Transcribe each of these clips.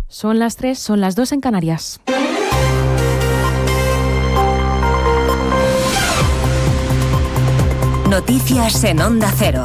Son las 3, son las 2 en Canarias. Noticias en Onda Cero.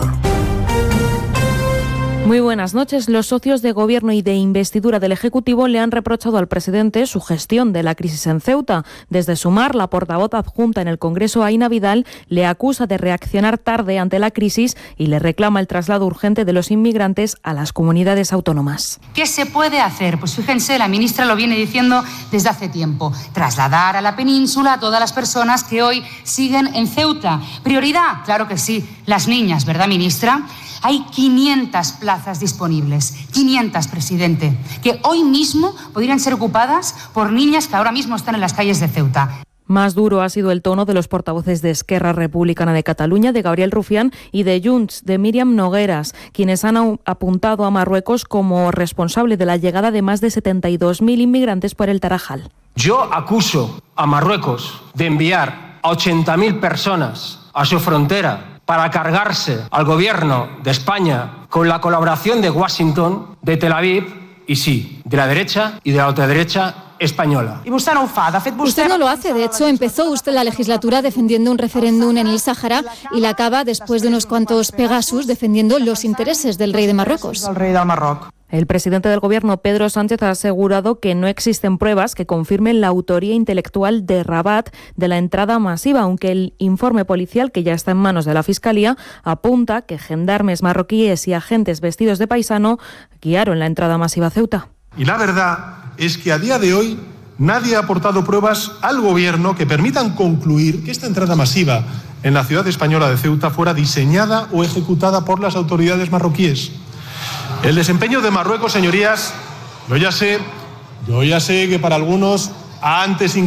Muy buenas noches. Los socios de gobierno y de investidura del Ejecutivo le han reprochado al presidente su gestión de la crisis en Ceuta. Desde Sumar, la portavoz adjunta en el Congreso, Aina Vidal, le acusa de reaccionar tarde ante la crisis y le reclama el traslado urgente de los inmigrantes a las comunidades autónomas. ¿Qué se puede hacer? Pues fíjense, la ministra lo viene diciendo desde hace tiempo. Trasladar a la península a todas las personas que hoy siguen en Ceuta. ¿Prioridad? Claro que sí. Las niñas, ¿verdad, ministra? Hay 500 plazas disponibles, 500, presidente, que hoy mismo podrían ser ocupadas por niñas que ahora mismo están en las calles de Ceuta. Más duro ha sido el tono de los portavoces de Esquerra Republicana de Cataluña, de Gabriel Rufián, y de Junts, de Míriam Nogueras, quienes han apuntado a Marruecos como responsable de la llegada de más de 72.000 inmigrantes por el Tarajal. Yo acuso a Marruecos de enviar a 80.000 personas a su frontera para cargarse al gobierno de España con la colaboración de Washington, de Tel Aviv y sí, de la derecha y de la ultraderecha española. Usted no lo hace, de hecho empezó usted la legislatura defendiendo un referéndum en el Sáhara y la acaba, después de unos cuantos Pegasus, defendiendo los intereses del rey de Marruecos. El presidente del Gobierno, Pedro Sánchez, ha asegurado que no existen pruebas que confirmen la autoría intelectual de Rabat de la entrada masiva, aunque el informe policial, que ya está en manos de la Fiscalía, apunta que gendarmes marroquíes y agentes vestidos de paisano guiaron la entrada masiva a Ceuta. Y la verdad es que a día de hoy nadie ha aportado pruebas al Gobierno que permitan concluir que esta entrada masiva en la ciudad española de Ceuta fuera diseñada o ejecutada por las autoridades marroquíes. El desempeño de Marruecos, señorías, yo ya sé que para algunos antes